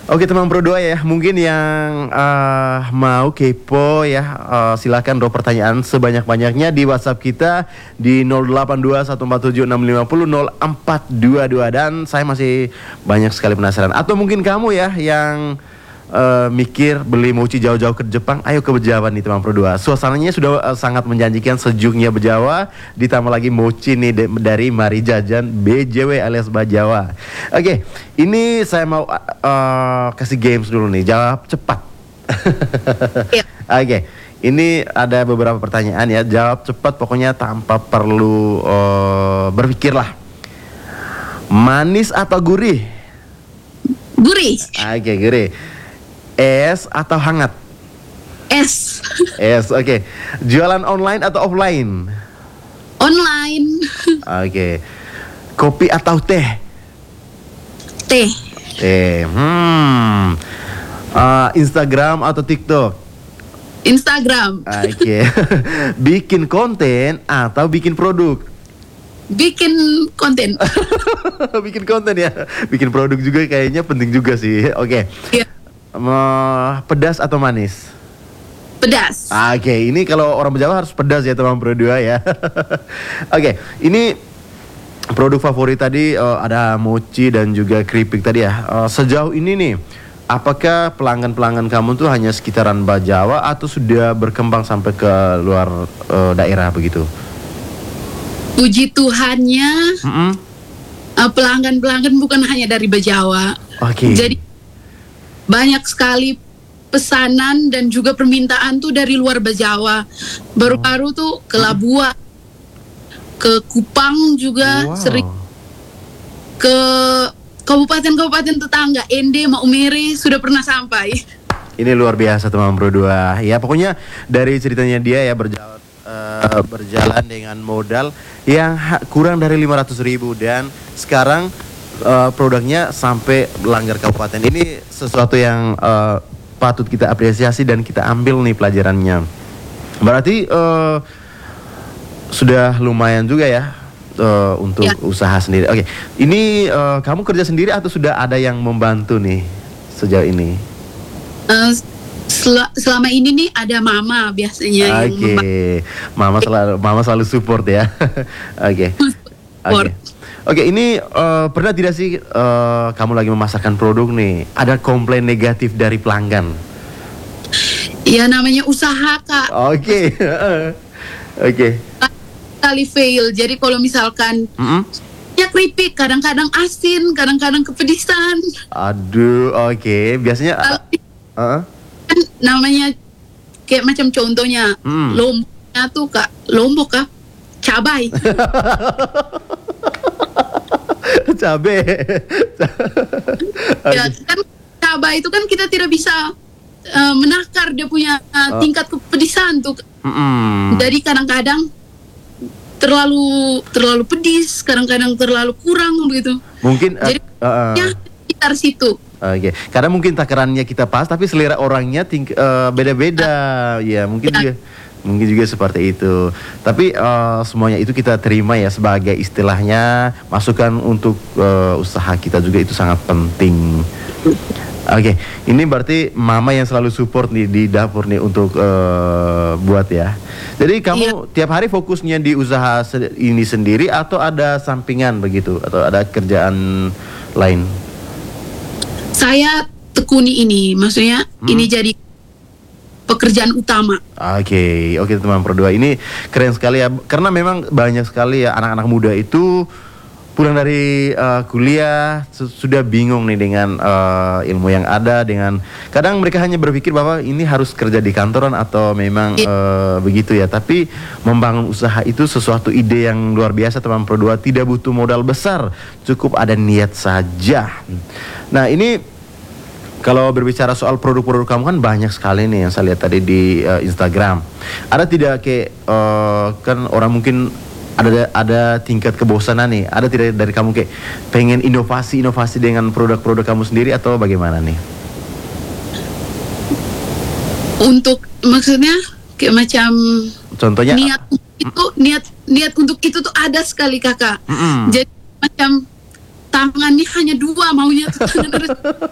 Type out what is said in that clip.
Oke teman Pro 2 ya, mungkin yang mau kepo ya, silakan drop pertanyaan sebanyak-banyaknya di WhatsApp kita di 08214765500422 dan saya masih banyak sekali penasaran. Atau mungkin kamu ya yang mikir beli mochi jauh-jauh ke Jepang, ayo ke Bejawa nih teman Pro 2. Suasananya sudah sangat menjanjikan, sejuknya Bejawa, ditambah lagi mochi nih dari Mari Jajan BJW alias Bajawa. Oke, ini saya mau kasih games dulu nih, jawab cepat. Oke, ini ada beberapa pertanyaan ya, jawab cepat pokoknya tanpa perlu berpikir lah. Manis atau gurih? Gurih. Oke, gurih. Es atau hangat? Es. Es, oke. Jualan online atau offline? Online. Oke. Kopi atau teh? Teh. Teh. Instagram atau TikTok? Instagram. Oke. Bikin konten atau bikin produk? Bikin konten. Bikin konten ya. Bikin produk juga kayaknya penting juga sih. Oke. Iya. Pedas atau manis? Pedas. Oke, ini kalau orang Jawa harus pedas ya teman Pro 2 ya. Oke, ini produk favorit tadi ada mochi dan juga keripik tadi ya. Sejauh ini nih, apakah pelanggan-pelanggan kamu tuh hanya sekitaran Bajawa atau sudah berkembang sampai ke luar daerah begitu? Puji Tuhannya, pelanggan-pelanggan bukan hanya dari Bajawa. Oke. Jadi banyak sekali pesanan dan juga permintaan tuh dari luar Bajawa. Baru-baru tuh ke Labuan, ke Kupang juga sering, ke kabupaten-kabupaten tetangga, Ende, Maumere sudah pernah sampai. Ini luar biasa teman Pro 2. Ya pokoknya dari ceritanya dia ya berjalan dengan modal yang kurang dari 500.000 dan sekarang produknya sampai melanggar kabupaten. Ini sesuatu yang patut kita apresiasi dan kita ambil nih pelajarannya. Berarti sudah lumayan juga ya untuk usaha sendiri. Oke, ini kamu kerja sendiri atau sudah ada yang membantu nih sejauh ini? Selama ini nih ada mama biasanya yang mama selalu support ya. Oke. Oke, ini pernah tidak sih kamu lagi memasarkan produk nih, ada komplain negatif dari pelanggan? Ya namanya usaha, Kak. Oke. Oke. Kali fail. Jadi kalau misalkan ya keripik, kadang-kadang asin, kadang-kadang kepedisan. Aduh, oke. Biasanya kan namanya kayak macam contohnya lomboknya tuh, Kak. Lombok, Kak. Cabai. Cabai. Ya kan cabai itu kan kita tidak bisa menakar dia punya tingkat kepedisan tuh. Jadi kadang-kadang terlalu pedis, kadang-kadang terlalu kurang begitu. Mungkin jadi sekitar situ. Oke, karena mungkin takarannya kita pas, tapi selera orangnya beda-beda. Ya mungkin juga seperti itu. Tapi semuanya itu kita terima ya sebagai istilahnya masukan untuk usaha kita juga, itu sangat penting. Oke, ini berarti mama yang selalu support nih di dapur nih untuk buat ya. Jadi kamu tiap hari fokusnya di usaha ini sendiri atau ada sampingan begitu atau ada kerjaan lain? Saya tekuni ini, maksudnya ini jadi pekerjaan utama. Oke, teman Pro 2, ini keren sekali ya, karena memang banyak sekali ya anak-anak muda itu pulang dari kuliah sudah bingung nih dengan ilmu yang ada, dengan kadang mereka hanya berpikir bahwa ini harus kerja di kantoran atau memang begitu ya. Tapi membangun usaha itu sesuatu ide yang luar biasa teman Pro 2, tidak butuh modal besar, cukup ada niat saja. Nah ini kalau berbicara soal produk-produk kamu kan banyak sekali nih yang saya lihat tadi di Instagram. Ada tidak kayak kan orang mungkin ada tingkat kebosanan nih, ada tidak dari kamu kayak pengen inovasi dengan produk-produk kamu sendiri atau bagaimana nih? Untuk maksudnya kayak macam contohnya niat untuk itu tuh ada sekali, Kakak. Jadi macam tangannya hanya dua, maunya tuh tangan harus